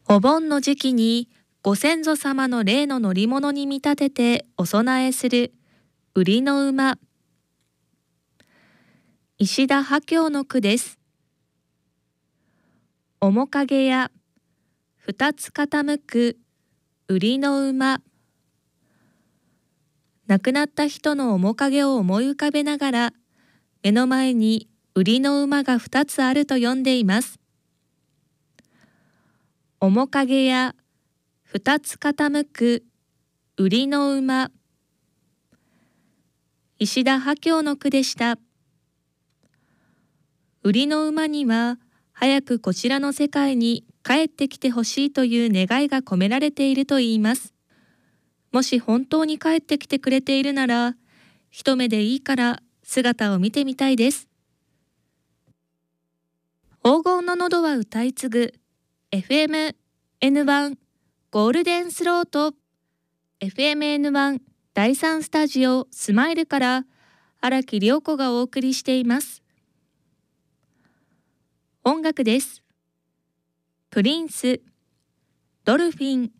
お盆の時期にご先祖様の霊の乗り物に見立ててお供えする売りの馬。石田波郷の句です。面影や二つ傾く売りの馬。亡くなった人の面影を思い浮かべながら、目の前に売りの馬が2つあると読んでいます。面影や二つ傾く売りの馬。石田波郷の句でした。売りの馬には早くこちらの世界に帰ってきてほしいという願いが込められているといいます。もし本当に帰ってきてくれているなら、一目でいいから姿を見てみたいです。黄金の喉は歌い継ぐ FM N1 ゴールデンスロート FM N1 第3スタジオスマイルから荒木涼子がお送りしています。音楽です。プリンス、ドルフィン。